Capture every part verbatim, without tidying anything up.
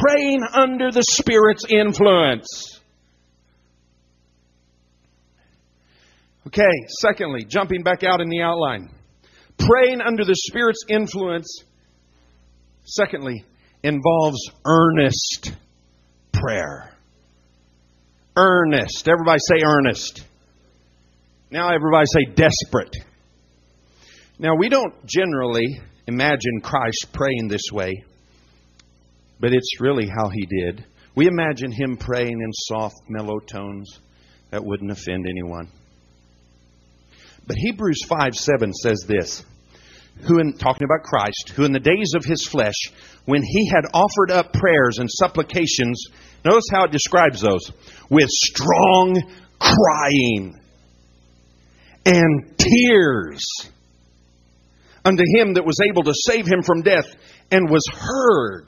praying under the Spirit's influence. Okay, secondly, jumping back out in the outline. Praying under the Spirit's influence, secondly, involves earnest prayer. Earnest. Everybody say earnest. Now everybody say desperate. Now we don't generally imagine Christ praying this way, but it's really how He did. We imagine Him praying in soft, mellow tones that wouldn't offend anyone. But Hebrews five seven says this, who in, talking about Christ, who in the days of His flesh, when He had offered up prayers and supplications, notice how it describes those, with strong crying and tears unto Him that was able to save him from death, and was heard.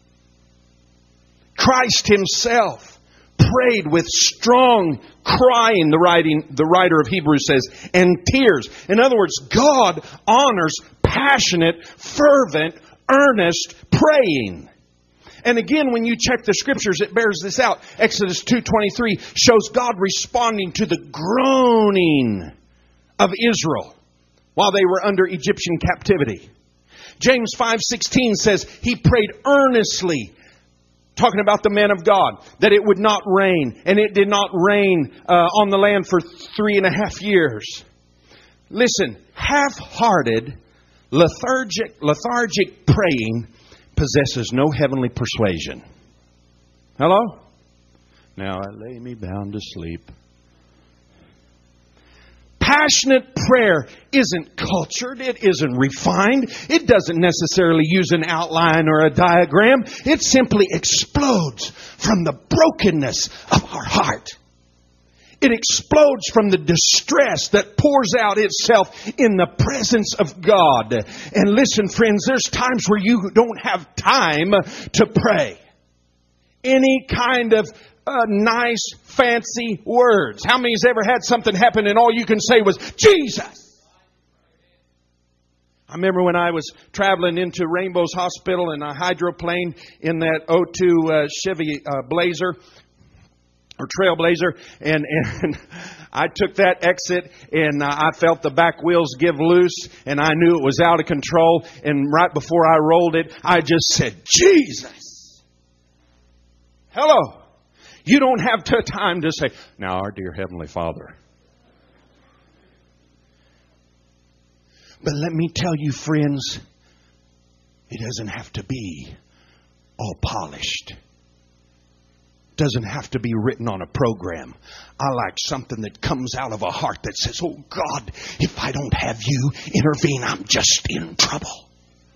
Christ Himself prayed with strong crying, the writing, the writer of Hebrews says, and tears. In other words, God honors passionate, fervent, earnest praying. And again, when you check the Scriptures, it bears this out. Exodus two twenty-three shows God responding to the groaning of Israel while they were under Egyptian captivity. James five sixteen says He prayed earnestly, talking about the man of God, that it would not rain. And it did not rain uh, on the land for three and a half years. Listen, half-hearted, lethargic, lethargic praying possesses no heavenly persuasion. Hello? Now I lay me bound to sleep. Passionate prayer isn't cultured. It isn't refined. It doesn't necessarily use an outline or a diagram. It simply explodes from the brokenness of our heart. It explodes from the distress that pours out itself in the presence of God. And listen, friends, there's times where you don't have time to pray. Any kind of uh, nice, fancy words. How many's ever had something happen and all you can say was, Jesus? I remember when I was traveling into Rainbows Hospital in a hydroplane in that oh two uh, Chevy uh, Blazer. Or Trailblazer, and, and I took that exit, and uh, I felt the back wheels give loose, and I knew it was out of control, and right before I rolled it, I just said, Jesus! Hello! You don't have the time to say, now our dear Heavenly Father. But let me tell you, friends, it doesn't have to be all polished. Doesn't have to be written on a program. I like something that comes out of a heart that says, oh God, if I don't have you intervene, I'm just in trouble.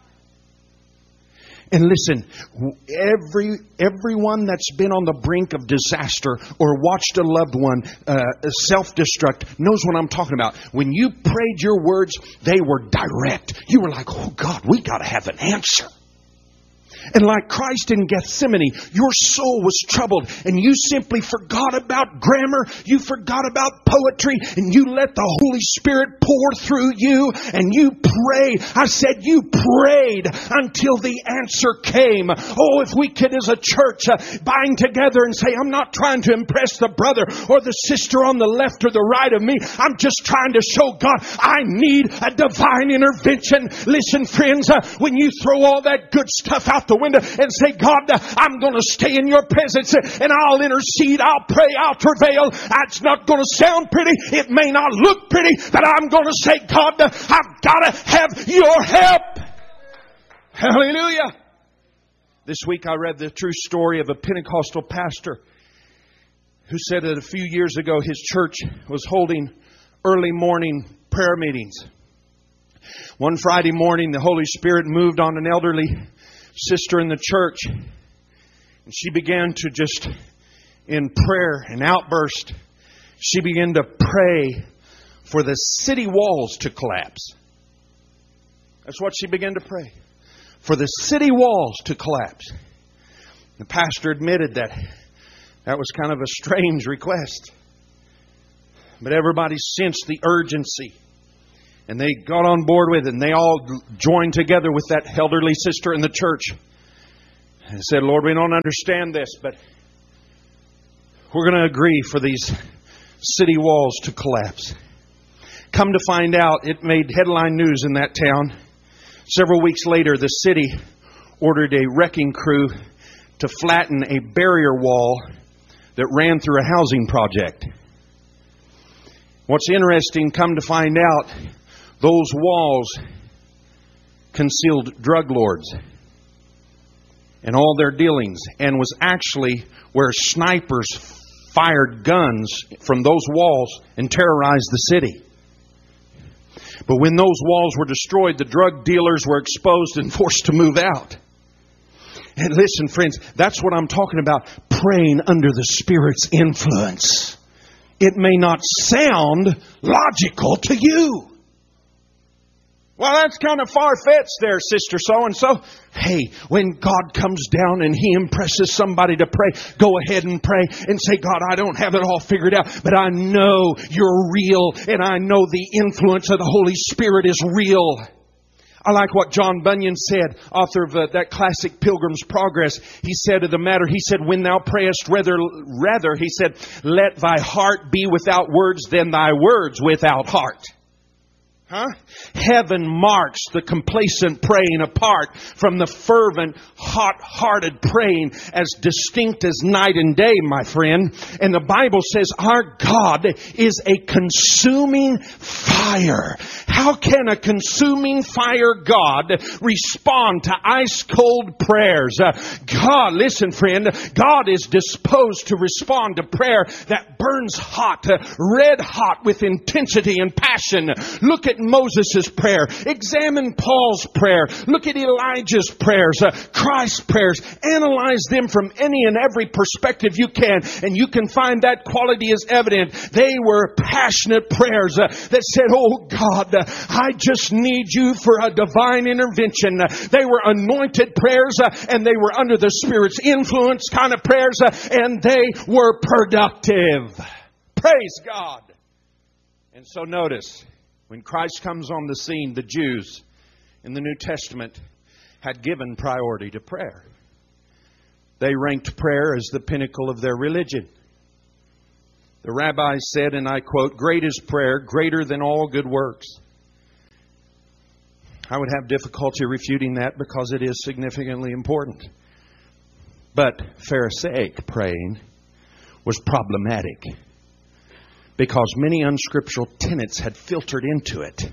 And listen, every everyone that's been on the brink of disaster or watched a loved one uh, self-destruct knows what I'm talking about. When you prayed your words, they were direct. You were like, oh God, we got to have an answer. And like Christ in Gethsemane, your soul was troubled and you simply forgot about grammar. You forgot about poetry and you let the Holy Spirit pour through you and you prayed. I said you prayed until the answer came. Oh, if we could as a church uh, bind together and say, I'm not trying to impress the brother or the sister on the left or the right of me. I'm just trying to show God I need a divine intervention. Listen, friends, uh, when you throw all that good stuff out the window and say, God, I'm going to stay in your presence and I'll intercede, I'll pray, I'll travail. It's not going to sound pretty. It may not look pretty, but I'm going to say, God, I've got to have your help. Hallelujah. This week I read the true story of a Pentecostal pastor who said that a few years ago his church was holding early morning prayer meetings. One Friday morning, the Holy Spirit moved on an elderly sister in the church, and she began to just, in prayer and outburst, she began to pray for the city walls to collapse. That's what she began to pray. For the city walls to collapse. The pastor admitted that that was kind of a strange request. But everybody sensed the urgency. And they got on board with it. And they all joined together with that elderly sister in the church. I said, Lord, we don't understand this, but we're going to agree for these city walls to collapse. Come to find out, it made headline news in that town. Several weeks later, the city ordered a wrecking crew to flatten a barrier wall that ran through a housing project. What's interesting, come to find out, those walls concealed drug lords and all their dealings, and was actually where snipers fired guns from those walls and terrorized the city. But when those walls were destroyed, the drug dealers were exposed and forced to move out. And listen, friends, that's what I'm talking about, praying under the Spirit's influence. It may not sound logical to you. Well, that's kind of far-fetched there, Sister So-and-so. Hey, when God comes down and He impresses somebody to pray, go ahead and pray and say, God, I don't have it all figured out, but I know You're real, and I know the influence of the Holy Spirit is real. I like what John Bunyan said, author of uh, that classic Pilgrim's Progress. He said of the matter, he said, when thou prayest, rather, rather, he said, let thy heart be without words than thy words without heart. Huh? Heaven marks the complacent praying apart from the fervent, hot-hearted praying as distinct as night and day, my friend. And the Bible says our God is a consuming fire. How can a consuming fire God respond to ice-cold prayers? Uh, God, listen, friend, God is disposed to respond to prayer that burns hot, uh, red hot with intensity and passion. Look at Moses' prayer. Examine Paul's prayer. Look at Elijah's prayers, uh, Christ's prayers. Analyze them from any and every perspective you can, and you can find that quality is evident. They were passionate prayers uh, that said, oh God, uh, I just need You for a divine intervention. Uh, they were anointed prayers, uh, and they were under the Spirit's influence kind of prayers, uh, and they were productive. Praise God. And so notice, when Christ comes on the scene, the Jews in the New Testament had given priority to prayer. They ranked prayer as the pinnacle of their religion. The rabbis said, and I quote, great is prayer, greater than all good works. I would have difficulty refuting that because it is significantly important. But Pharisaic praying was problematic because many unscriptural tenets had filtered into it.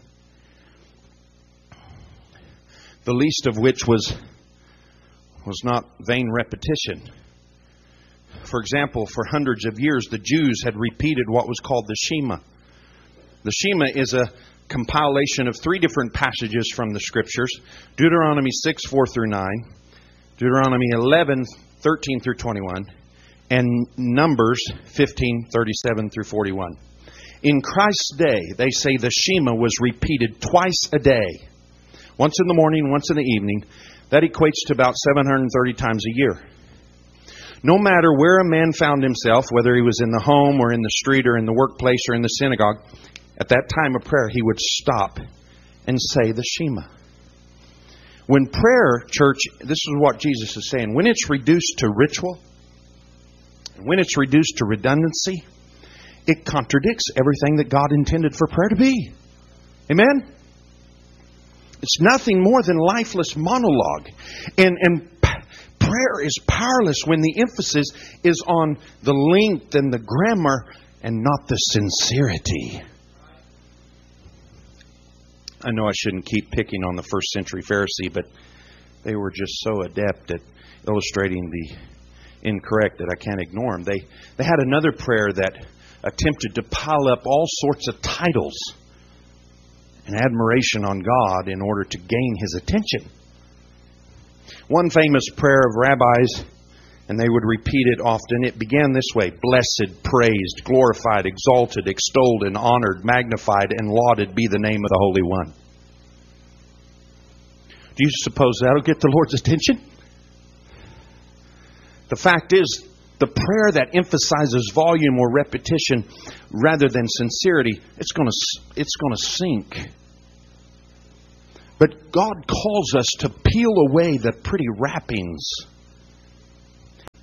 The least of which was, was not vain repetition. For example, for hundreds of years, the Jews had repeated what was called the Shema. The Shema is a compilation of three different passages from the Scriptures. Deuteronomy six, four through nine. Deuteronomy eleven, thirteen through twenty-one. And Numbers fifteen, thirty-seven through forty-one. In Christ's day, they say the Shema was repeated twice a day. Once in the morning, once in the evening. That equates to about seven hundred thirty times a year. No matter where a man found himself, whether he was in the home or in the street or in the workplace or in the synagogue, at that time of prayer, he would stop and say the Shema. When prayer, church, this is what Jesus is saying, when it's reduced to ritual, when it's reduced to redundancy, it contradicts everything that God intended for prayer to be. Amen? It's nothing more than lifeless monologue. And, and p- prayer is powerless when the emphasis is on the length and the grammar and not the sincerity. I know I shouldn't keep picking on the first century Pharisee, but they were just so adept at illustrating the incorrect that I can't ignore them. They, they had another prayer that attempted to pile up all sorts of titles and admiration on God in order to gain His attention. One famous prayer of rabbis, and they would repeat it often, it began this way: blessed, praised, glorified, exalted, extolled, and honored, magnified, and lauded be the name of the Holy One. Do you suppose that'll get the Lord's attention? The fact is, the prayer that emphasizes volume or repetition rather than sincerity, it's going to it's going to sink. But God calls us to peel away the pretty wrappings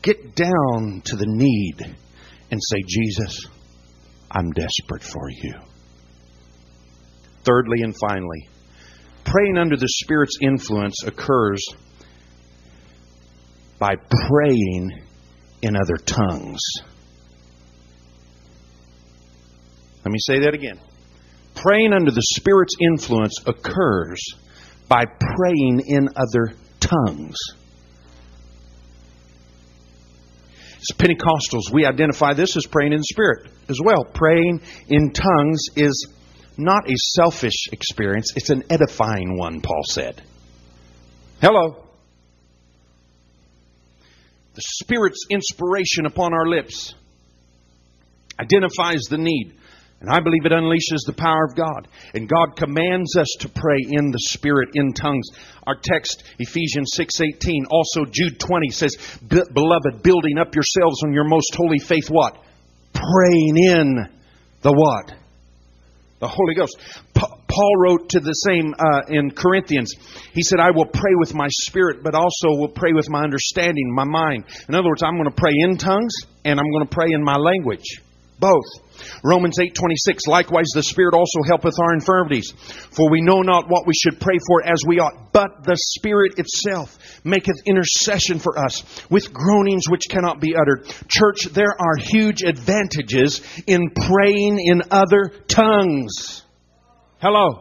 get down to the need and say, Jesus, I'm desperate for you. Thirdly and finally, praying under the Spirit's influence occurs by praying in other tongues. Let me say that again. Praying under the Spirit's influence occurs by praying in other tongues. As Pentecostals, we identify this as praying in the Spirit as well. Praying in tongues is not a selfish experience. It's an edifying one, Paul said. Hello. The Spirit's inspiration upon our lips identifies the need. And I believe it unleashes the power of God. And God commands us to pray in the Spirit, in tongues. Our text, Ephesians six eighteen, also Jude twenty says, Beloved, building up yourselves on your most holy faith, what? Praying in the what? The Holy Ghost. Pa- Paul wrote to the same uh, in Corinthians. He said, I will pray with my spirit, but also will pray with my understanding, my mind. In other words, I'm going to pray in tongues and I'm going to pray in my language. Both. Romans eight twenty-six, likewise the Spirit also helpeth our infirmities. For we know not what we should pray for as we ought, but the Spirit itself maketh intercession for us with groanings which cannot be uttered. Church, there are huge advantages in praying in other tongues. Hello.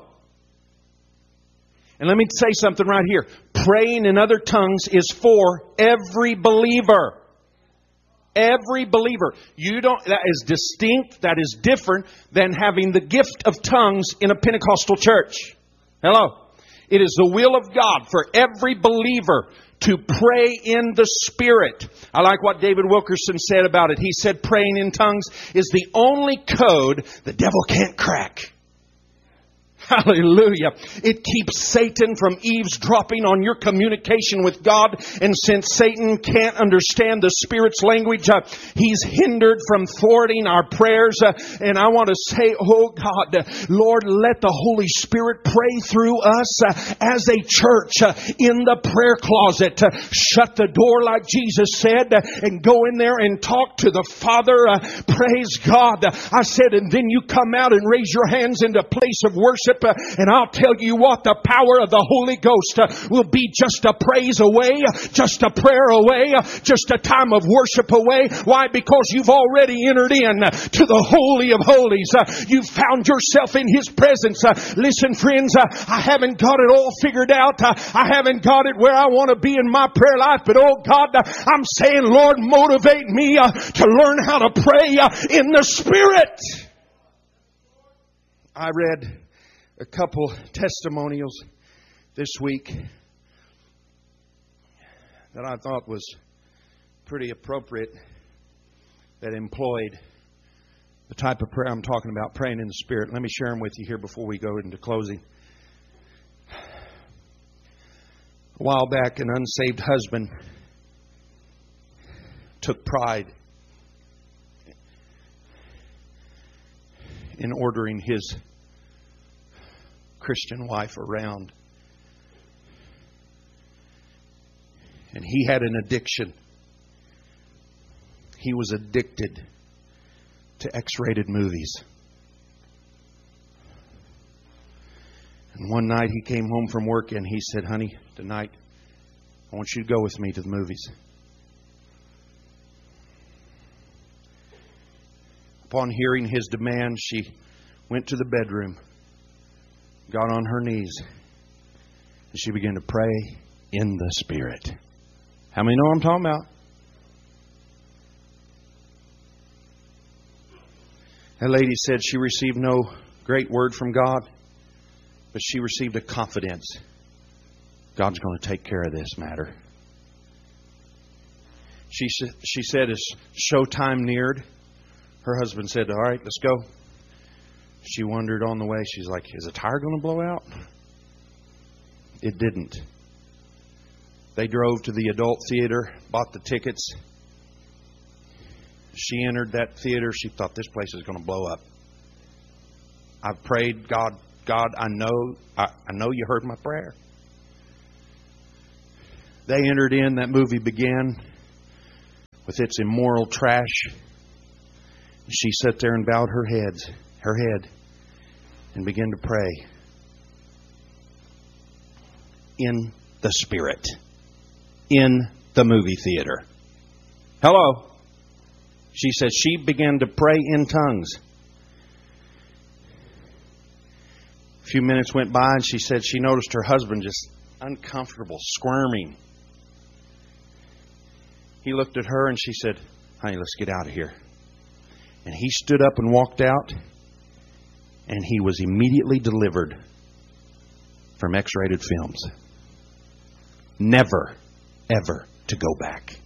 And let me say something right here. Praying in other tongues is for every believer. Every believer. You don't, that is distinct, that is different than having the gift of tongues in a Pentecostal church. Hello. It is the will of God for every believer to pray in the Spirit. I like what David Wilkerson said about it. He said praying in tongues is the only code the devil can't crack. Hallelujah. It keeps Satan from eavesdropping on your communication with God. And since Satan can't understand the Spirit's language, uh, he's hindered from thwarting our prayers. Uh, and I want to say, oh God, uh, Lord, let the Holy Spirit pray through us uh, as a church uh, in the prayer closet. Uh, shut the door like Jesus said uh, and go in there and talk to the Father. Uh, praise God. Uh, I said, and then you come out and raise your hands into a place of worship. Uh, and I'll tell you what, the power of the Holy Ghost uh, will be just a praise away, just a prayer away, just a time of worship away. Why? Because you've already entered in to the Holy of Holies. Uh, you've found yourself in His presence. Uh, listen, friends, uh, I haven't got it all figured out. Uh, I haven't got it where I want to be in my prayer life. But oh God, uh, I'm saying, Lord, motivate me uh, to learn how to pray uh, in the Spirit. I read a couple testimonials this week that I thought was pretty appropriate, that employed the type of prayer I'm talking about, praying in the Spirit. Let me share them with you here before we go into closing. A while back, an unsaved husband took pride in ordering his Christian wife around. And he had an addiction. He was addicted to X-rated movies. And one night he came home from work and he said, honey, tonight I want you to go with me to the movies. Upon hearing his demand, she went to the bedroom, got on her knees, and she began to pray in the Spirit. How many know what I'm talking about? That lady said she received no great word from God, but she received a confidence. God's going to take care of this matter. She, she said as showtime neared, her husband said, all right, let's go. She wondered on the way. She's like, is a tire going to blow out? It didn't. They drove to the adult theater, bought the tickets. She entered that theater. She thought, this place is going to blow up. I've prayed, God, God, I know, I, I know you heard my prayer. They entered in. That movie began. with its immoral trash. She sat there and bowed her head, her head and began to pray in the Spirit, in the movie theater. Hello. She said she began to pray in tongues. A few minutes went by and she said she noticed her husband just uncomfortable, squirming. He looked at her and she said, "Honey, let's get out of here." And he stood up and walked out, and he was immediately delivered from X-rated films. Never, ever to go back.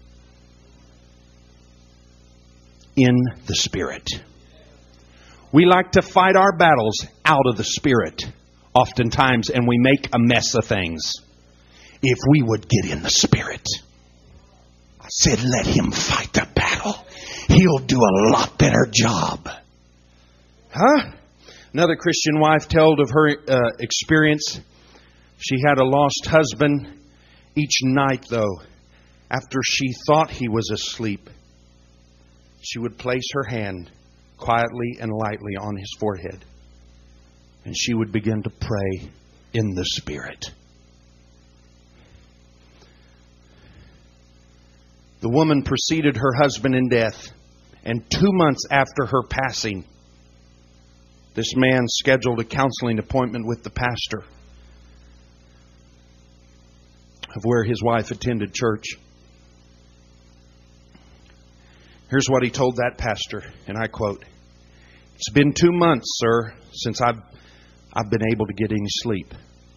In the Spirit. We like to fight our battles out of the Spirit oftentimes, and we make a mess of things. If we would get in the Spirit, I said, let Him fight the battle. He'll do a lot better job. Huh? Another Christian wife told of her uh, experience. She had a lost husband. Each night, though, after she thought he was asleep, she would place her hand quietly and lightly on his forehead. And she would begin to pray in the Spirit. The woman preceded her husband in death. And two months after her passing, this man scheduled a counseling appointment with the pastor of where his wife attended church. Here's what he told that pastor, and I quote, "It's been two months, sir, since I've, I've been able to get any sleep.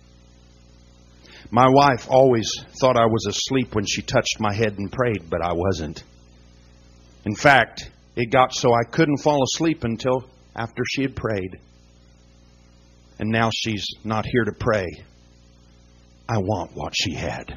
My wife always thought I was asleep when she touched my head and prayed, but I wasn't. In fact, it got so I couldn't fall asleep until after she had prayed. And now she's not here to pray. I want what she had."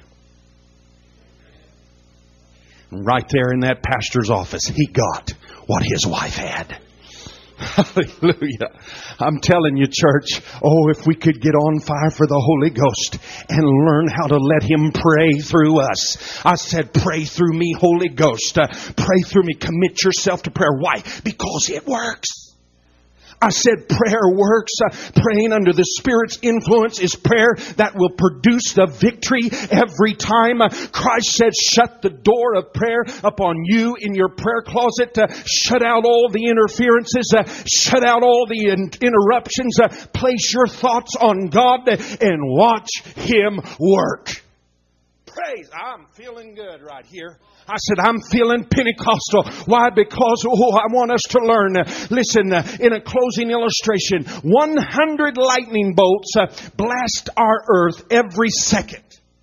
And right there in that pastor's office, he got what his wife had. Hallelujah. I'm telling you, church, oh, if we could get on fire for the Holy Ghost and learn how to let Him pray through us. I said, pray through me, Holy Ghost. Uh, pray through me. Commit yourself to prayer. Why? Because it works. I said prayer works. Uh, praying under the Spirit's influence is prayer that will produce the victory every time. Uh, Christ said, shut the door of prayer upon you in your prayer closet. Uh, shut out all the interferences. Uh, shut out all the in- interruptions. Uh, place your thoughts on God and watch Him work. Praise. I'm feeling good right here. I said, I'm feeling Pentecostal. Why? Because, oh, I want us to learn. Listen, in a closing illustration, one hundred lightning bolts blast our earth every second.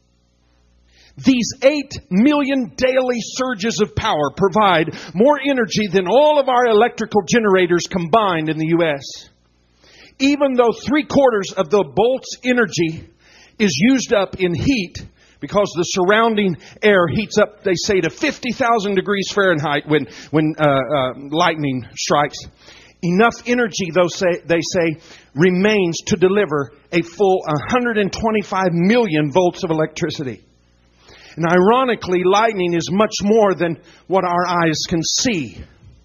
These eight million daily surges of power provide more energy than all of our electrical generators combined in the U S. Even though three quarters of the bolt's energy is used up in heat, because the surrounding air heats up, they say, to fifty thousand degrees Fahrenheit when when uh, uh, lightning strikes. Enough energy, though, say, they say, remains to deliver a full one hundred twenty-five million volts of electricity. And ironically, lightning is much more than what our eyes can see.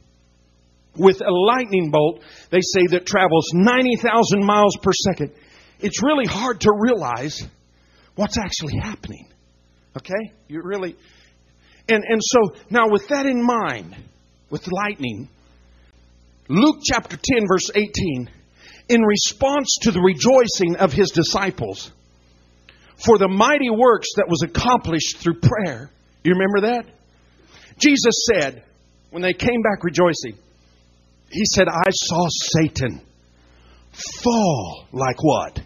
With a lightning bolt, they say, that travels ninety thousand miles per second, it's really hard to realize what's actually happening. Okay? You really... And, and so, now with that in mind, with lightning, Luke chapter ten, verse eighteen, in response to the rejoicing of His disciples for the mighty works that was accomplished through prayer. You remember that? Jesus said, when they came back rejoicing, He said, I saw Satan fall like what?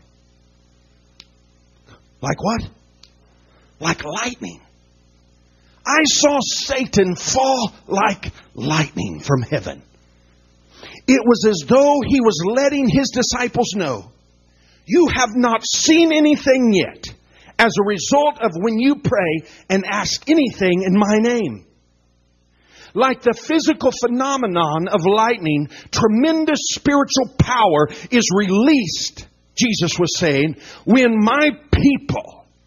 Like what? Like lightning. I saw Satan fall like lightning from heaven. It was as though He was letting His disciples know, you have not seen anything yet as a result of when you pray and ask anything in my name. Like the physical phenomenon of lightning, tremendous spiritual power is released, Jesus was saying, when my people,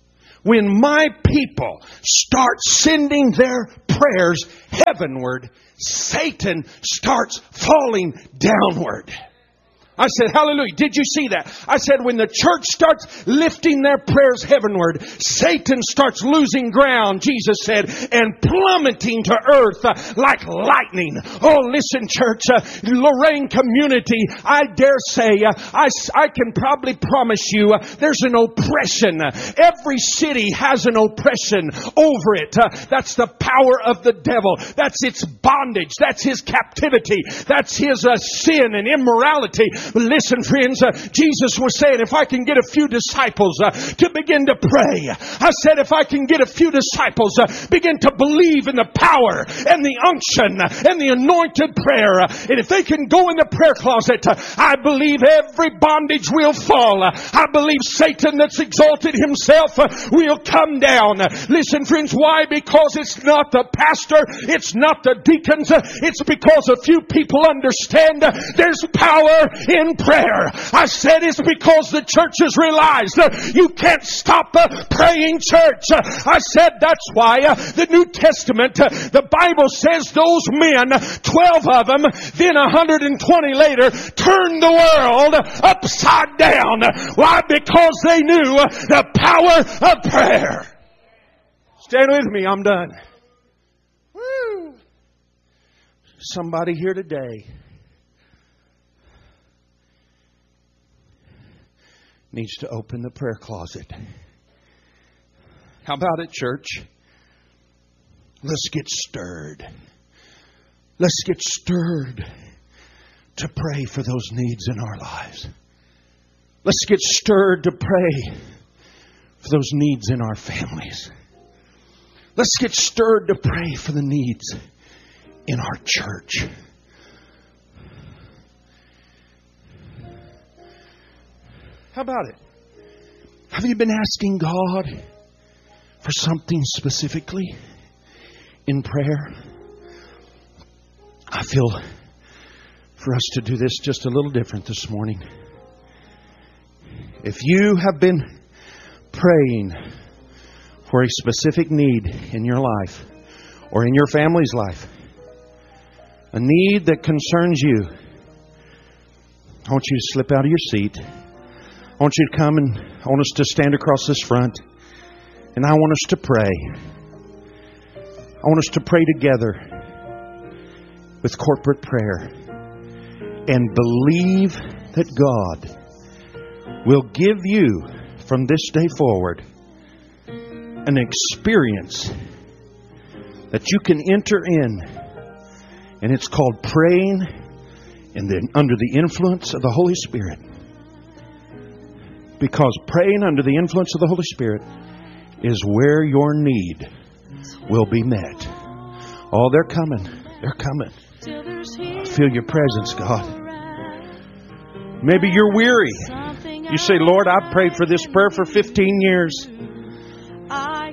when my people start sending their prayers heavenward, Satan starts falling downward. I said, hallelujah. Did you see that? I said, when the church starts lifting their prayers heavenward, Satan starts losing ground, Jesus said, and plummeting to earth uh, like lightning. Oh, listen, church, uh, Lorraine community, I dare say, uh, I, I can probably promise you, uh, there's an oppression. Every city has an oppression over it. Uh, that's the power of the devil. That's its bondage. That's his captivity. That's his uh, sin and immorality. Listen, friends, uh, Jesus was saying, if I can get a few disciples uh, to begin to pray. I said, if I can get a few disciples uh, begin to believe in the power and the unction and the anointed prayer. Uh, and if they can go in the prayer closet, uh, I believe every bondage will fall. Uh, I believe Satan that's exalted himself uh, will come down. Uh, listen, friends, why? Because it's not the pastor. It's not the deacons. Uh, it's because a few people understand uh, there's power in prayer. I said it's because the church has realized uh, you can't stop uh, praying, church. Uh, I said that's why uh, the New Testament, uh, the Bible says those men, twelve of them, then one hundred twenty later, turned the world upside down. Why? Because they knew uh, the power of prayer. Stand with me. I'm done. Woo. Somebody here today needs to open the prayer closet. How about it, church? Let's get stirred. Let's get stirred to pray for those needs in our lives. Let's get stirred to pray for those needs in our families. Let's get stirred to pray for the needs in our church. How about it? Have you been asking God for something specifically in prayer? I feel for us to do this just a little different this morning. If you have been praying for a specific need in your life or in your family's life, a need that concerns you, I want you to slip out of your seat. I want you to come and I want us to stand across this front. And I want us to pray. I want us to pray together with corporate prayer. And believe that God will give you from this day forward an experience that you can enter in. And it's called praying in the, under the influence of the Holy Spirit. Because praying under the influence of the Holy Spirit is where your need will be met. Oh, they're coming. They're coming. I feel your presence, God. Maybe you're weary. You say, Lord, I've prayed for this prayer for fifteen years. I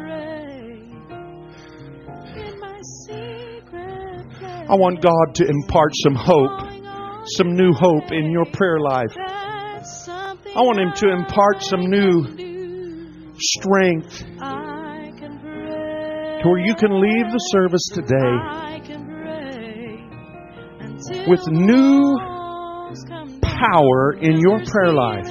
want God to impart some hope, some new hope in your prayer life. I want Him to impart some new strength to where you can leave the service today with new power in your prayer life.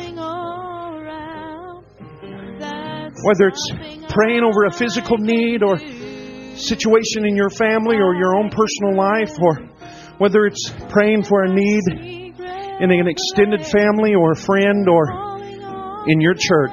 Whether it's praying over a physical need or situation in your family or your own personal life, or whether it's praying for a need in an extended family or a friend or in your church.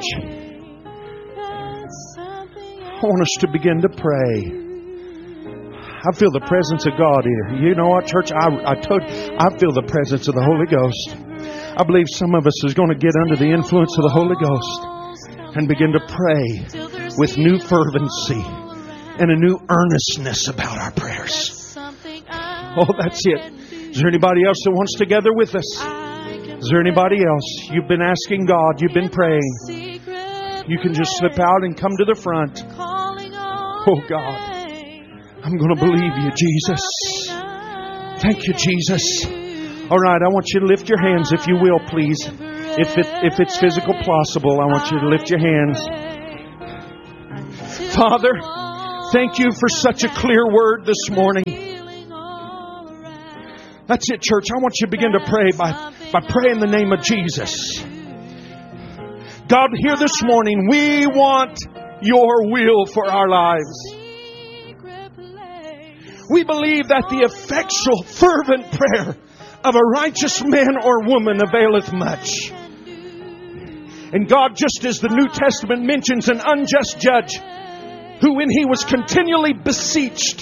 I want us to begin to pray. I feel the presence of God here. You know what, church? I, I, told, I feel the presence of the Holy Ghost. I believe some of us is going to get under the influence of the Holy Ghost and begin to pray with new fervency and a new earnestness about our prayers. Oh, that's it. Is there anybody else that wants to gather with us? Is there anybody else? You've been asking God. You've been praying. You can just slip out and come to the front. Oh, God. I'm going to believe you, Jesus. Thank you, Jesus. All right, I want you to lift your hands, if you will, please. If it, if it's physical possible, I want you to lift your hands. Father, thank you for such a clear word this morning. That's it, church. I want you to begin to pray by, by praying the name of Jesus. God, here this morning, we want your will for our lives. We believe that the effectual, fervent prayer of a righteous man or woman availeth much. And God, just as the New Testament mentions an unjust judge who, when he was continually beseeched,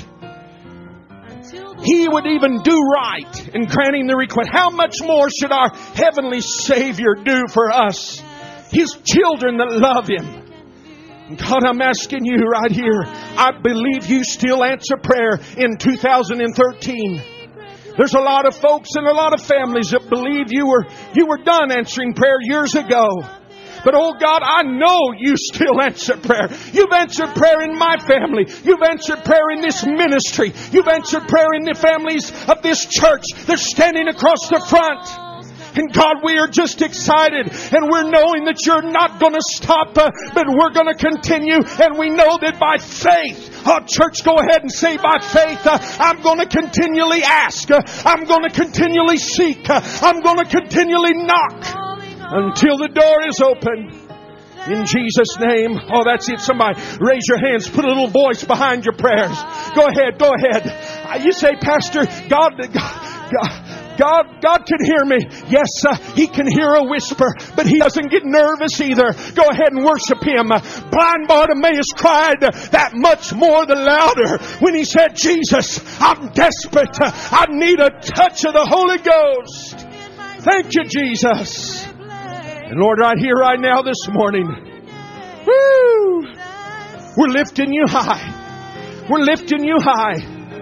he would even do right in granting the request. How much more should our heavenly Savior do for us, His children that love Him? God, I'm asking you right here. I believe you still answer prayer in two thousand thirteen. There's a lot of folks and a lot of families that believe you were you were done answering prayer years ago. But oh God, I know you still answer prayer. You've answered prayer in my family. You've answered prayer in this ministry. You've answered prayer in the families of this church. They're standing across the front. And God, we are just excited, and we're knowing that you're not going to stop, uh, but we're going to continue. And we know that by faith, oh church, go ahead and say by faith, uh, I'm going to continually ask. Uh, I'm going to continually seek. Uh, I'm going to continually knock until the door is open. In Jesus' name. Oh, that's it. Somebody raise your hands. Put a little voice behind your prayers. Go ahead. Go ahead. Uh, you say, Pastor, God, God, God God, God can hear me. Yes, uh, He can hear a whisper, but He doesn't get nervous either. Go ahead and worship Him. Uh, blind Bartimaeus cried uh, that much more the louder when he said, Jesus, I'm desperate. Uh, I need a touch of the Holy Ghost. Thank you, Jesus. And Lord, right here, right now, this morning, woo, we're lifting you high. We're lifting you high.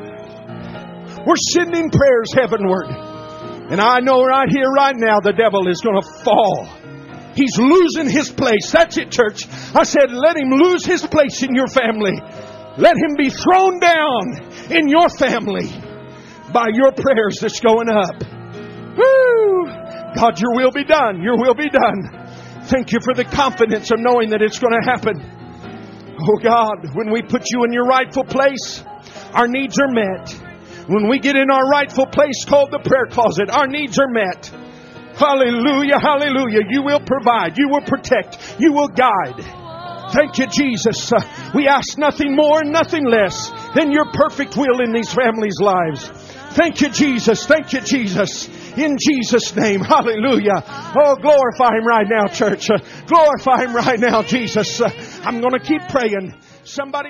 We're sending prayers heavenward. And I know right here, right now, the devil is going to fall. He's losing his place. That's it, church. I said, let him lose his place in your family. Let him be thrown down in your family by your prayers that's going up. Woo! God, your will be done. Your will be done. Thank you for the confidence of knowing that it's going to happen. Oh God, when we put you in your rightful place, our needs are met. When we get in our rightful place called the prayer closet, our needs are met. Hallelujah, hallelujah. You will provide. You will protect. You will guide. Thank you, Jesus. Uh, we ask nothing more and nothing less than your perfect will in these families' lives. Thank you, Jesus. Thank you, Jesus. In Jesus' name. Hallelujah. Oh, glorify Him right now, church. Uh, glorify Him right now, Jesus. Uh, I'm going to keep praying. Somebody...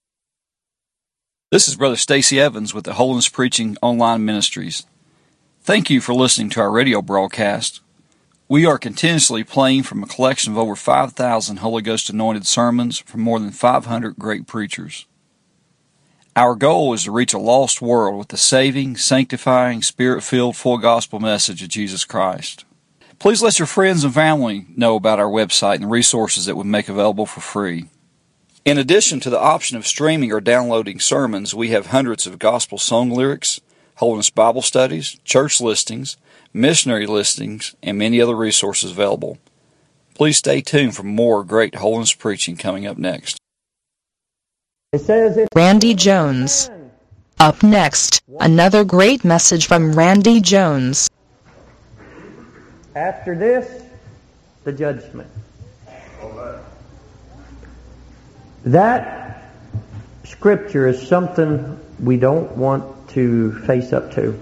This is Brother Stacy Evans with the Holiness Preaching Online Ministries. Thank you for listening to our radio broadcast. We are continuously playing from a collection of over five thousand Holy Ghost anointed sermons from more than five hundred great preachers. Our goal is to reach a lost world with the saving, sanctifying, Spirit-filled, full gospel message of Jesus Christ. Please let your friends and family know about our website and the resources that we make available for free. In addition to the option of streaming or downloading sermons, we have hundreds of gospel song lyrics, Holiness Bible studies, church listings, missionary listings, and many other resources available. Please stay tuned for more great holiness preaching coming up next. It says it. Randy Jones. Up next, another great message from Randy Jones. After this, the judgment. That scripture is something we don't want to face up to.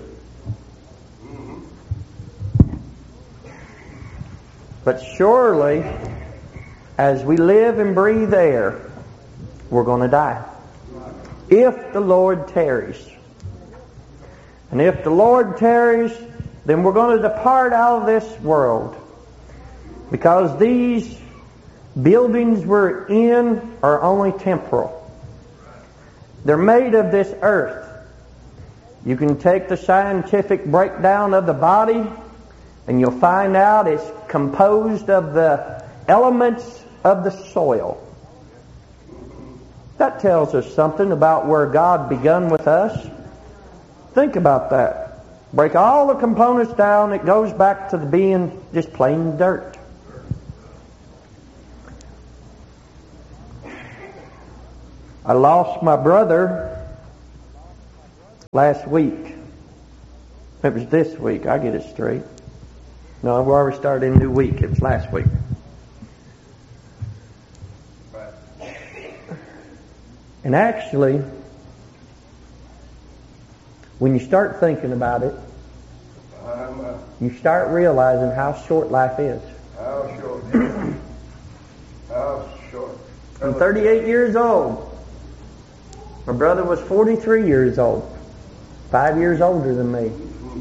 But surely, as we live and breathe air, we're going to die. If the Lord tarries. And if the Lord tarries, then we're going to depart out of this world. Because these buildings we're in are only temporal. They're made of this earth. You can take the scientific breakdown of the body and you'll find out it's composed of the elements of the soil. That tells us something about where God begun with us. Think about that. Break all the components down, it goes back to the being just plain dirt. I lost my brother last week. It was this week. I get it straight. No, we already started a new week. It was last week. And actually, when you start thinking about it, you start realizing how short life is. How short? How short? I'm thirty-eight years old. My brother was forty-three years old. Five years older than me.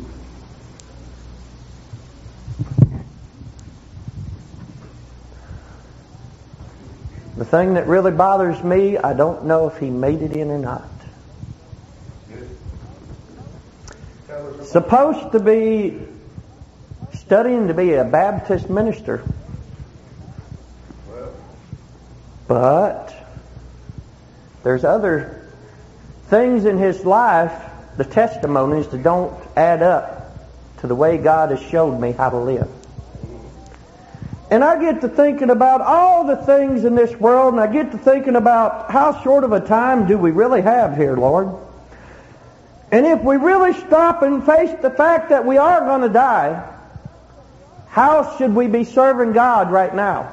The thing that really bothers me, I don't know if he made it in or not. Supposed to be studying to be a Baptist minister. But there's other things in his life, the testimonies, that don't add up to the way God has showed me how to live. And I get to thinking about all the things in this world, and I get to thinking about how short of a time do we really have here, Lord. And if we really stop and face the fact that we are going to die, how should we be serving God right now?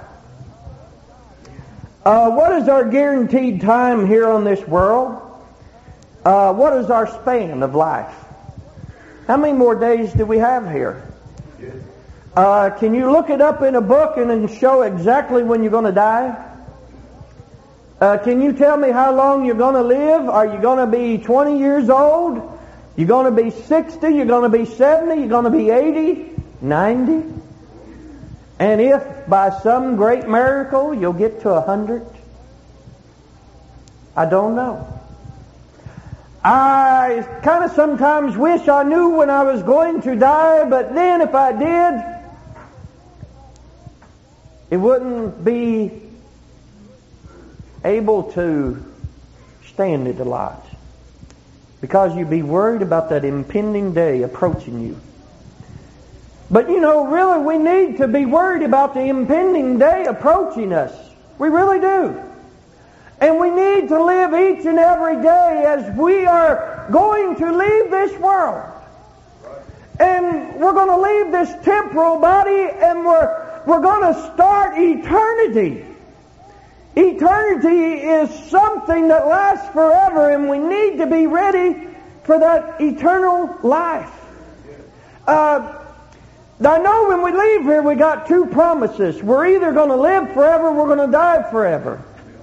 Uh, what is our guaranteed time here on this world? Uh, what is our span of life? How many more days do we have here? Uh, can you look it up in a book and then show exactly when you're going to die? Uh, can you tell me how long you're going to live? Are you going to be twenty years old? You're going to be sixty? You're going to be seventy? You're going to be eighty? ninety? And if by some great miracle you'll get to a hundred? I don't know. I kind of sometimes wish I knew when I was going to die, but then if I did, it wouldn't be able to stand it a lot. Because you'd be worried about that impending day approaching you. But you know, really we need to be worried about the impending day approaching us. We really do. And we need to live each and every day as we are going to leave this world. And we're going to leave this temporal body and we're We're going to start eternity. Eternity is something that lasts forever, and we need to be ready for that eternal life. Uh, I know when we leave here we got two promises. We're either going to live forever or we're going to die forever.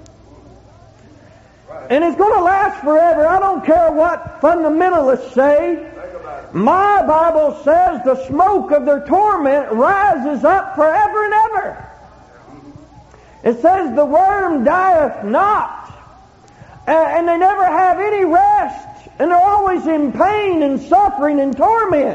And it's going to last forever. I don't care what fundamentalists say. My Bible says the smoke of their torment rises up forever and ever. It says the worm dieth not. And they never have any rest. And they're always in pain and suffering and torment.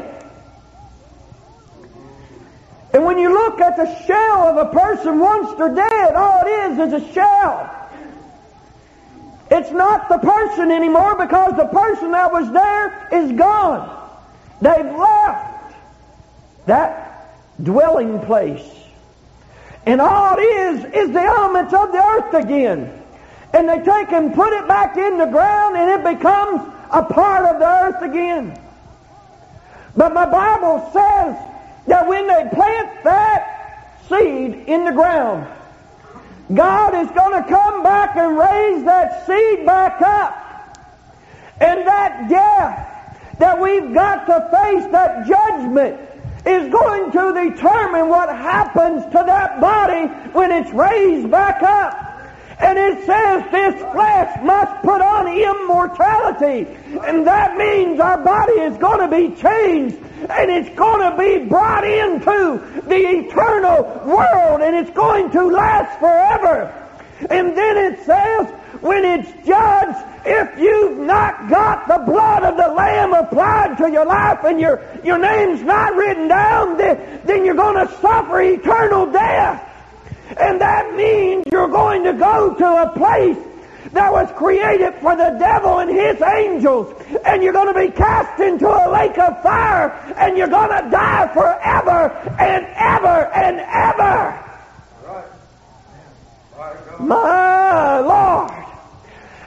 And when you look at the shell of a person once they're dead, all it is is a shell. It's not the person anymore because the person that was there is gone. They've left that dwelling place. And all it is, is the elements of the earth again. And they take and put it back in the ground and it becomes a part of the earth again. But my Bible says that when they plant that seed in the ground, God is going to come back and raise that seed back up. And that death that we've got to face, that judgment, is going to determine what happens to that body when it's raised back up. And it says this flesh must put on immortality. And that means our body is going to be changed. And it's going to be brought into the eternal world. And it's going to last forever. And then it says, when it's judged, if you've not got the blood of the Lamb applied to your life and your, your name's not written down, then, then you're going to suffer eternal death. And that means you're going to go to a place that was created for the devil and his angels. And you're going to be cast into a lake of fire. And you're going to die forever and ever and ever. My Lord.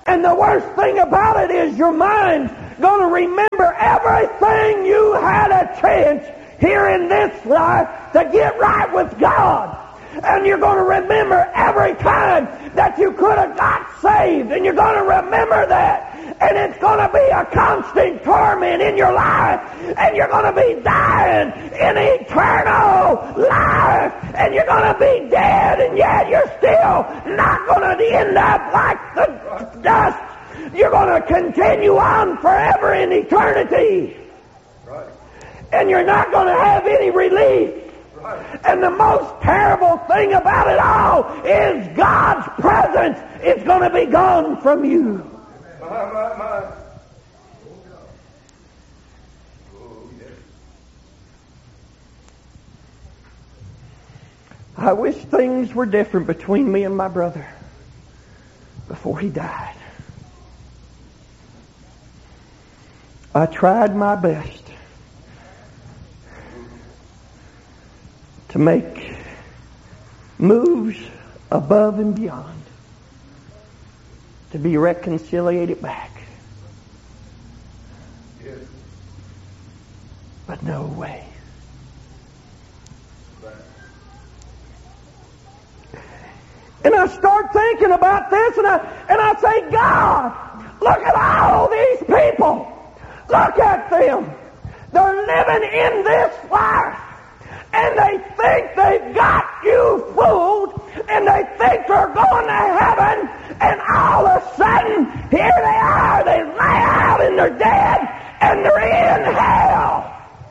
And the worst thing about it is your mind's going to remember everything you had a chance here in this life to get right with God. And you're going to remember every time that you could have got saved. And you're going to remember that. And it's going to be a constant torment in your life. And you're going to be dying in eternal life. And you're going to be dead. And yet you're still not going to end up like the dust. You're going to continue on forever in eternity. And you're not going to have any relief. And the most terrible thing about it all is God's presence is going to be gone from you. My, my, my. I wish things were different between me and my brother before he died. I tried my best to make moves above and beyond to be reconciliated back. Yes. But no way. Right. And I start thinking about this, and I, and I say, God, look at all these people. Look at them. They're living in this life. And they think they've got you fooled, and they think they're going to heaven, and all of a sudden, here they are, they lay out and they're dead, and they're in hell.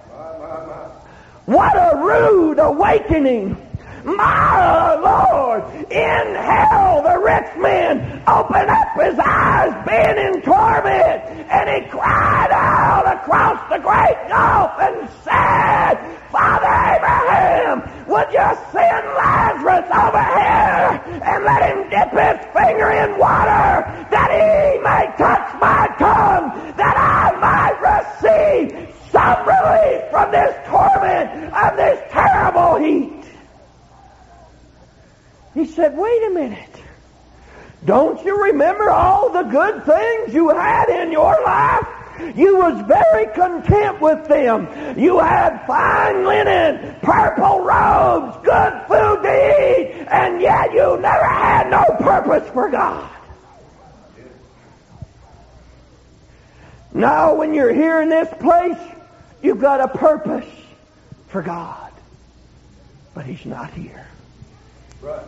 What a rude awakening. My Lord, in hell, the rich man opened up his eyes, being in torment, and he cried out across the great gulf and said, Father Abraham, would you send Lazarus over here and let him dip his finger in water that he may touch my tongue, that I might receive some relief from this torment of this terrible heat. He said, wait a minute. Don't you remember all the good things you had in your life? You was very content with them. You had fine linen, purple robes, good food to eat, and yet you never had no purpose for God. Now when you're here in this place, you've got a purpose for God. But He's not here. Right.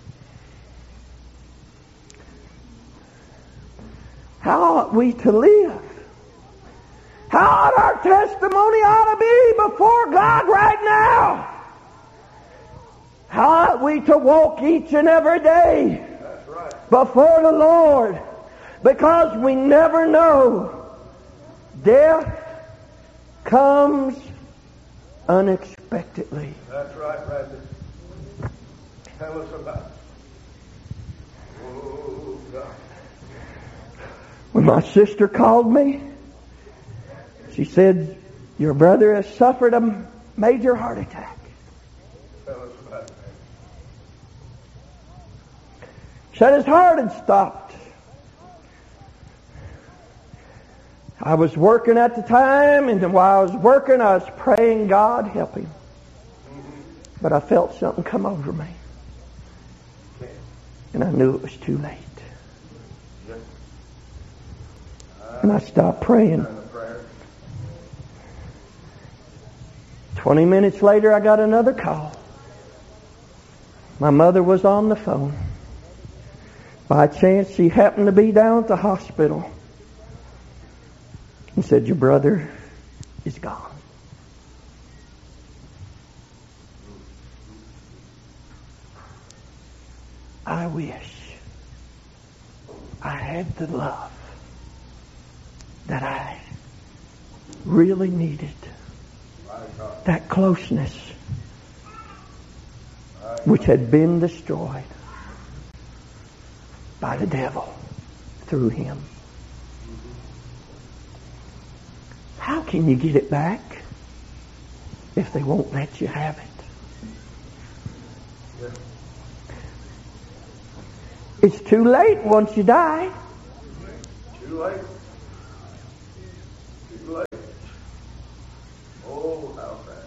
How ought we to live? How ought our testimony ought to be before God right now? How ought we to walk each and every day That's right. before the Lord? Because we never know. Death comes unexpectedly. That's right, Randy. Tell us about it. Oh, God. When my sister called me, she said, your brother has suffered a major heart attack. Tell us about it. Said his heart had stopped. I was working at the time, and while I was working, I was praying, God, help him. But I felt something come over me. And I knew it was too late. And I stopped praying. Twenty minutes later, I got another call. My mother was on the phone. By chance, she happened to be down at the hospital. And said, your brother is gone. I wish I had the love that I really needed. That closeness which had been destroyed by the devil through him. How can you get it back if they won't let you have it? It's too late once you die. Too late. Too late. Oh, how fast.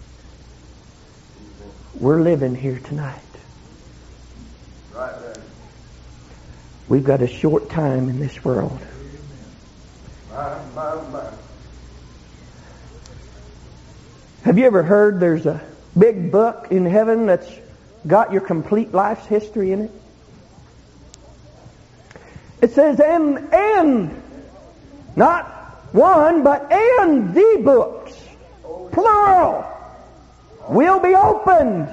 We're living here tonight. Right there. We've got a short time in this world. My, my, my. Have you ever heard there's a big book in heaven that's got your complete life's history in it? It says, and, and, not one, but and the books, plural, will be opened.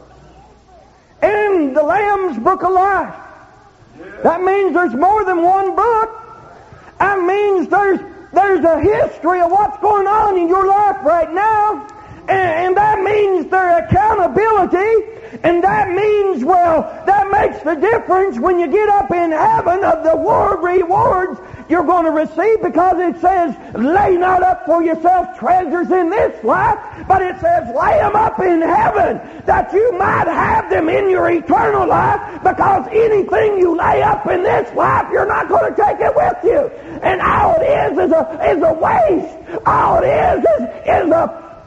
And the Lamb's Book of Life. That means there's more than one book. That means there's there's a history of what's going on in your life right now. And, and that means their accountability. And that means, well, that makes the difference when you get up in heaven of the world rewards you're going to receive, because it says, lay not up for yourself treasures in this life, but it says, lay them up in heaven, that you might have them in your eternal life, because anything you lay up in this life, you're not going to take it with you. And all it is is a, is a waste. All it is is, is a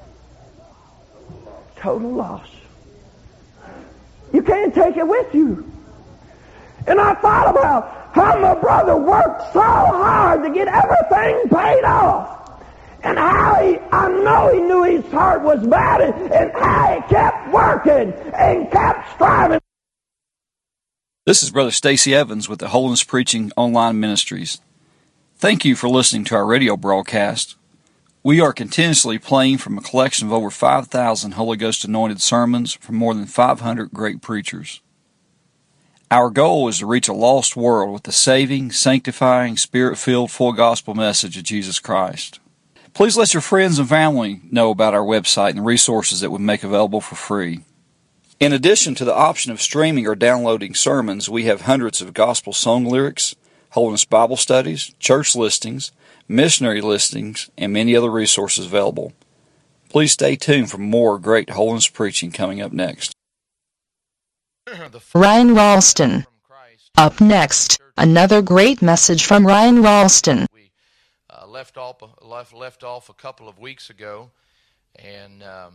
total loss. You can't take it with you. And I thought about how my brother worked so hard to get everything paid off. And how he, I know he knew his heart was bad, and, and how he kept working and kept striving. This is Brother Stacy Evans with the Holiness Preaching Online Ministries. Thank you for listening to our radio broadcast. We are continuously playing from a collection of over five thousand Holy Ghost anointed sermons from more than five hundred great preachers. Our goal is to reach a lost world with the saving, sanctifying, Spirit-filled, full gospel message of Jesus Christ. Please let your friends and family know about our website and the resources that we make available for free. In addition to the option of streaming or downloading sermons, we have hundreds of gospel song lyrics, Holiness Bible studies, church listings, missionary listings, and many other resources available. Please stay tuned for more great holiness preaching coming up next. Ryan Ralston. Up next, another great message from Ryan Ralston. We uh, left off left, left off a couple of weeks ago, and um,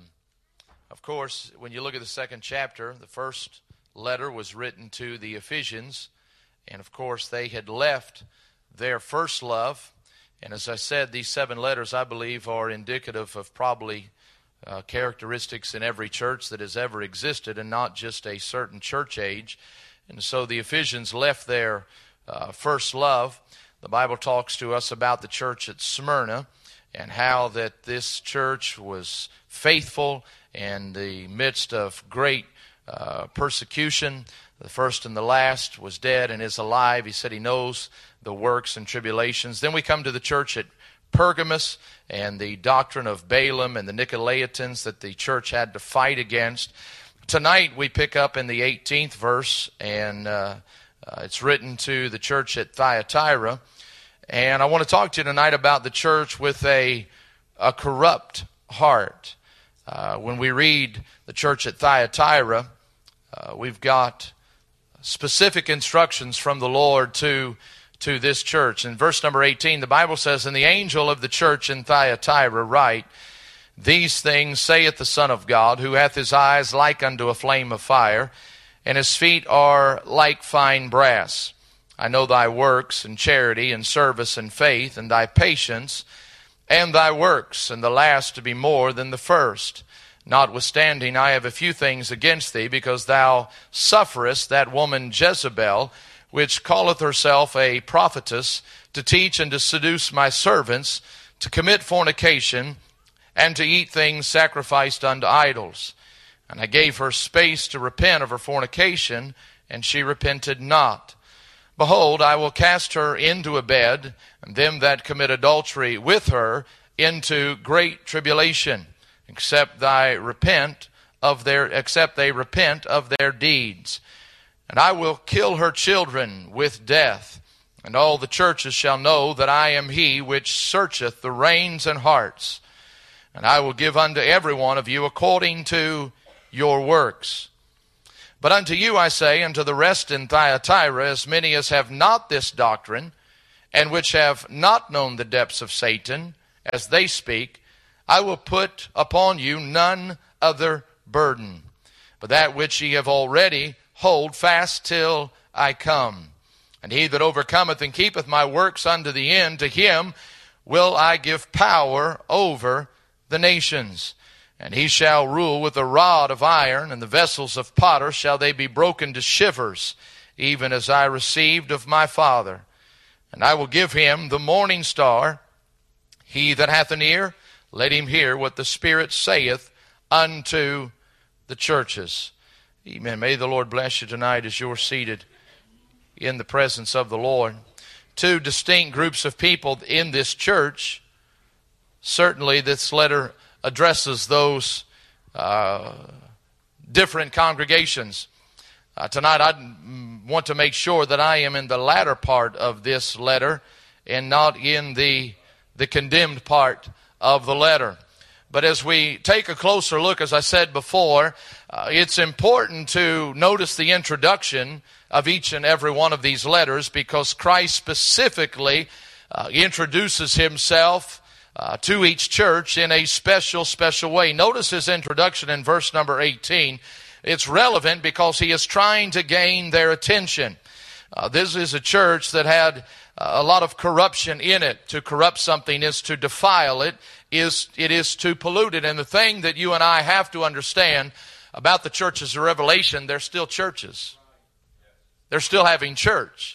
of course, when you look at the second chapter, the first letter was written to the Ephesians, and of course, they had left their first love. And as I said, these seven letters, I believe, are indicative of probably uh, characteristics in every church that has ever existed, and not just a certain church age. And so the Ephesians left their uh, first love. The Bible talks to us about the church at Smyrna and how that this church was faithful in the midst of great uh, persecution. The first and the last was dead and is alive. He said he knows the works and tribulations. Then we come to the church at Pergamos and the doctrine of Balaam and the Nicolaitans that the church had to fight against. Tonight we pick up in the eighteenth verse, and uh, uh, it's written to the church at Thyatira. And I want to talk to you tonight about the church with a, a corrupt heart. Uh, when we read the church at Thyatira, uh, we've got specific instructions from the Lord to to this church. In verse number eighteen, the Bible says, "And the angel of the church in Thyatira write, These things saith the Son of God, who hath his eyes like unto a flame of fire, and his feet are like fine brass. I know thy works, and charity, and service, and faith, and thy patience, and thy works, and the last to be more than the first. Notwithstanding, I have a few things against thee, because thou sufferest that woman Jezebel, which calleth herself a prophetess, to teach and to seduce my servants, to commit fornication, and to eat things sacrificed unto idols. And I gave her space to repent of her fornication, and she repented not. Behold, I will cast her into a bed, and them that commit adultery with her into great tribulation, except thy repent of their except they repent of their deeds. And I will kill her children with death, and all the churches shall know that I am he which searcheth the reins and hearts. And I will give unto every one of you according to your works. But unto you I say, and to the rest in Thyatira, as many as have not this doctrine, and which have not known the depths of Satan, as they speak, I will put upon you none other burden, but that which ye have already, hold fast till I come. And he that overcometh and keepeth my works unto the end, to him will I give power over the nations. And he shall rule with a rod of iron, and the vessels of potter shall they be broken to shivers, even as I received of my Father. And I will give him the morning star. He that hath an ear, let him hear what the Spirit saith unto the churches. Amen. May the Lord bless you tonight as you're seated in the presence of the Lord. Two distinct groups of people in this church. Certainly this letter addresses those uh, different congregations. Uh, tonight I want to make sure that I am in the latter part of this letter and not in the, the condemned part of the letter. But as we take a closer look, as I said before, uh, it's important to notice the introduction of each and every one of these letters, because Christ specifically uh, introduces himself Uh, to each church in a special, special way. Notice his introduction in verse number eighteen. It's relevant because he is trying to gain their attention. Uh, this is a church that had uh, a lot of corruption in it. To corrupt something is to defile it, is it is to pollute it. And the thing that you and I have to understand about the churches of Revelation, they're still churches. They're still having church.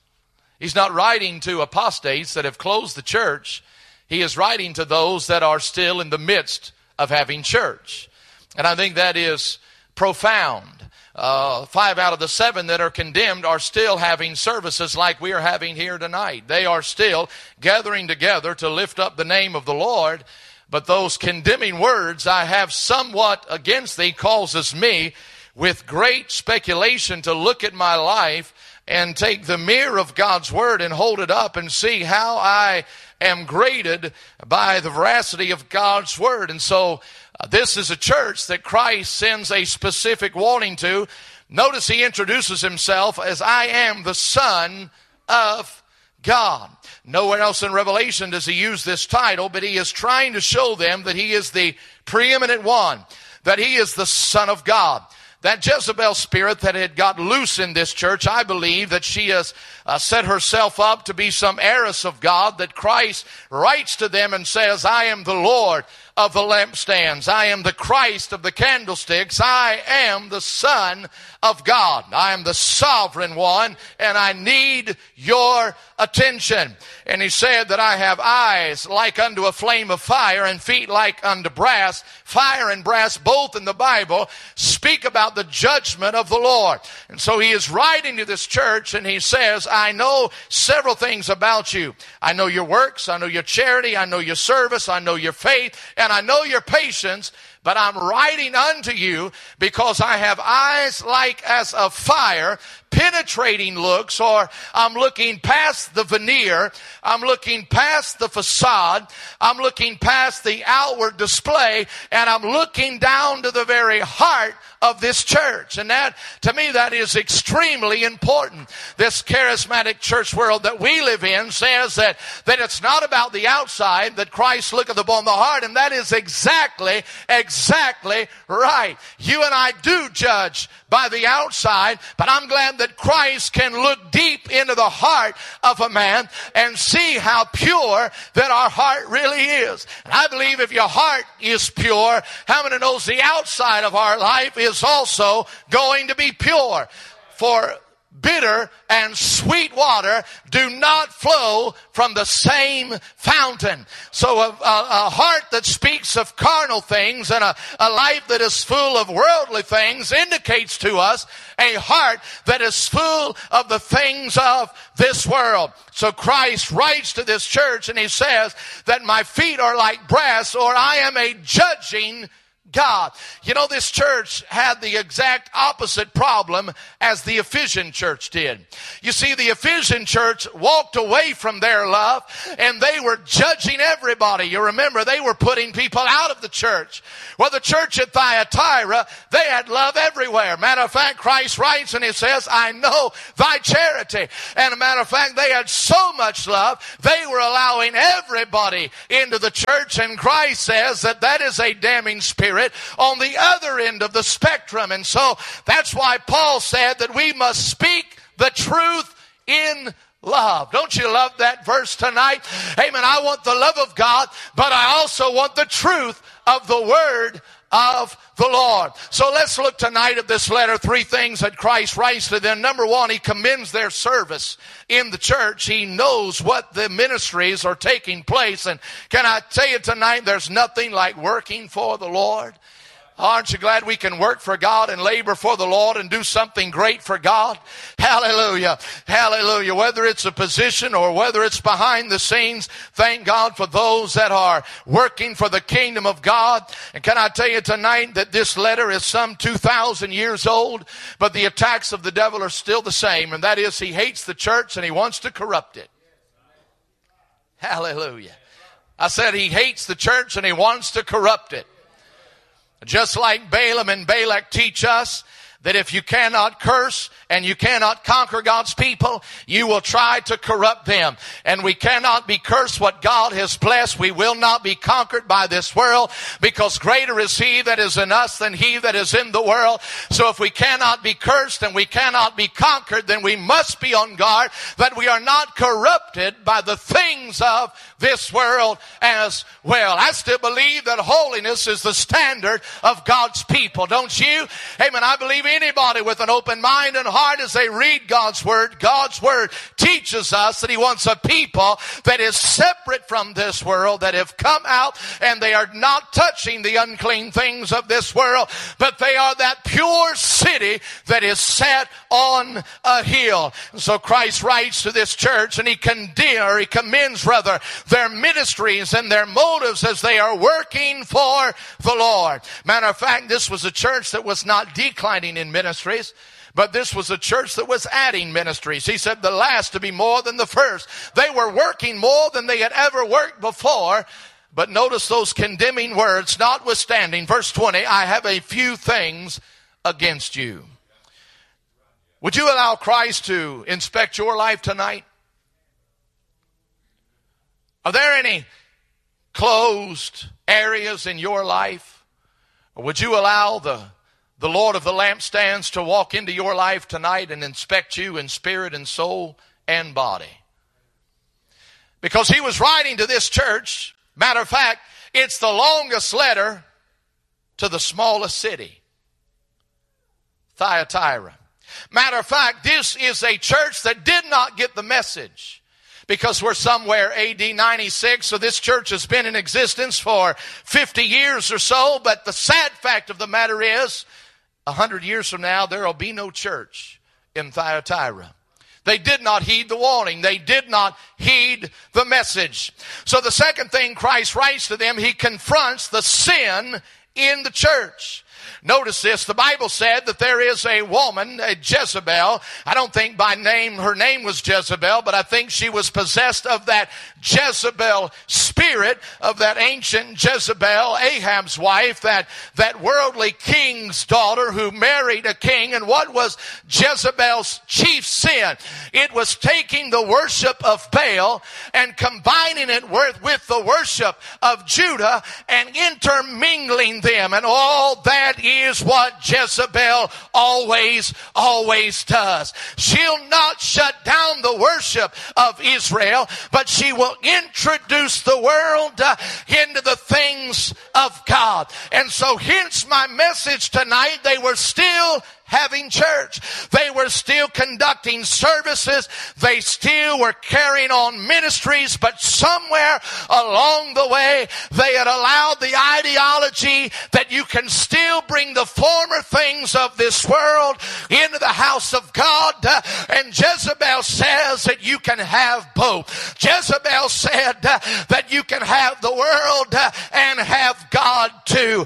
He's not writing to apostates that have closed the church. He is writing to those that are still in the midst of having church. And I think that is profound. Uh, five out of the seven that are condemned are still having services like we are having here tonight. They are still gathering together to lift up the name of the Lord. But those condemning words, I have somewhat against thee, causes me with great speculation to look at my life and take the mirror of God's word and hold it up and see how I am graded by the veracity of God's word. And so uh, this is a church that Christ sends a specific warning to. Notice he introduces himself as I am the Son of God. Nowhere else in Revelation does he use this title, but he is trying to show them that he is the preeminent one, that he is the Son of God. That Jezebel spirit that had got loose in this church, I believe that she has uh, set herself up to be some heiress of God, that Christ writes to them and says, I am the Lord of the lampstands. I am the Christ of the candlesticks. I am the Son of God. I am the sovereign one, and I need your attention. And he said that I have eyes like unto a flame of fire and feet like unto brass. Fire and brass, both in the Bible, speak about the judgment of the Lord. And so he is writing to this church, and he says, I know several things about you. I know your works. I know your charity. I know your service. I know your faith. And I know your patience. But I'm writing unto you because I have eyes like as of fire, penetrating looks, or I'm looking past the veneer, I'm looking past the facade, I'm looking past the outward display, and I'm looking down to the very heart of this church. And that, to me, that is extremely important. This charismatic church world that we live in says that, that it's not about the outside, that Christ looketh upon the heart, and that is exactly, exactly right. You and I do judge by the outside, but I'm glad that Christ can look deep into the heart of a man and see how pure that our heart really is. And I believe if your heart is pure, how many knows the outside of our life is also going to be pure? For bitter and sweet water do not flow from the same fountain. So a, a, a heart that speaks of carnal things and a, a life that is full of worldly things indicates to us a heart that is full of the things of this world. So Christ writes to this church and he says that my feet are like brass, or I am a judging God. You know, this church had the exact opposite problem as the Ephesian church did. You see, the Ephesian church walked away from their love and they were judging everybody. You remember, they were putting people out of the church. Well, the church at Thyatira, they had love everywhere. Matter of fact, Christ writes and he says, I know thy charity. And a matter of fact, they had so much love, they were allowing everybody into the church. And Christ says that that is a damning spirit on the other end of the spectrum. And so that's why Paul said that we must speak the truth in love. Don't you love that verse tonight? Amen. I want the love of God, but I also want the truth of the word of the Lord. So let's look tonight at this letter. Three things that Christ writes to them. Number one, he commends their service in the church. He knows what the ministries are taking place. And can I tell you tonight, there's nothing like working for the Lord. Aren't you glad we can work for God and labor for the Lord and do something great for God? Hallelujah. Hallelujah. Whether it's a position or whether it's behind the scenes, thank God for those that are working for the kingdom of God. And can I tell you tonight that this letter is some two thousand years old, but the attacks of the devil are still the same. And that is, he hates the church and he wants to corrupt it. Hallelujah. I said he hates the church and he wants to corrupt it. Just like Balaam and Balak teach us that if you cannot curse and you cannot conquer God's people, you will try to corrupt them. And we cannot be cursed what God has blessed. We will not be conquered by this world, because greater is he that is in us than he that is in the world. So if we cannot be cursed and we cannot be conquered, then we must be on guard that we are not corrupted by the things of this world as well. I still believe that holiness is the standard of God's people. Don't you? Amen. I believe anybody with an open mind and heart, as they read God's word, God's word teaches us that he wants a people that is separate from this world, that have come out and they are not touching the unclean things of this world, but they are that pure city that is set on a hill. And so Christ writes to this church and he condemns, or he commends rather, their ministries and their motives as they are working for the Lord. Matter of fact, this was a church that was not declining in ministries, but this was a church that was adding ministries. He said the last to be more than the first. They were working more than they had ever worked before. But notice those condemning words, notwithstanding, verse twenty, I have a few things against you. Would you allow Christ to inspect your life tonight? Are there any closed areas in your life? Or would you allow the, the Lord of the lampstands to walk into your life tonight and inspect you in spirit and soul and body? Because he was writing to this church. Matter of fact, it's the longest letter to the smallest city, Thyatira. Matter of fact, this is a church that did not get the message, because we're somewhere A D ninety-six, so this church has been in existence for fifty years or so. But the sad fact of the matter is, a hundred years from now, there will be no church in Thyatira. They did not heed the warning. They did not heed the message. So the second thing Christ writes to them, he confronts the sin in the church. Notice this, the Bible said that there is a woman, a Jezebel. I don't think by name, her name was Jezebel, but I think she was possessed of that Jezebel spirit, of that ancient Jezebel, Ahab's wife, that, that worldly king's daughter who married a king. And what was Jezebel's chief sin? It was taking the worship of Baal and combining it with, with the worship of Judah and intermingling them. And all that is what Jezebel always, always does. She'll not shut down the worship of Israel, but she will introduce the world uh, into the things of God. And so hence my message tonight, they were still having church. They were still conducting services. They still were carrying on ministries, but somewhere along the way, they had allowed the ideology that you can still bring the former things of this world into the house of God. And Jezebel says that you can have both. Jezebel said that you can have the world and have God too. That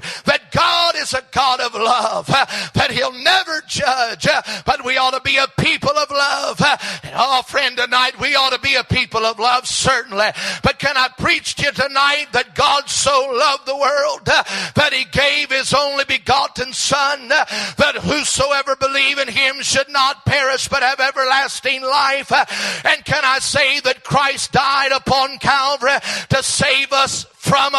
God is a God of love, that He'll never judge, but we ought to be a people of love. And oh, friend, tonight we ought to be a people of love, certainly. But can I preach to you tonight that God so loved the world that He gave His only begotten Son, that whosoever believe in Him should not perish but have everlasting life? And can I say that Christ died upon Calvary to save us from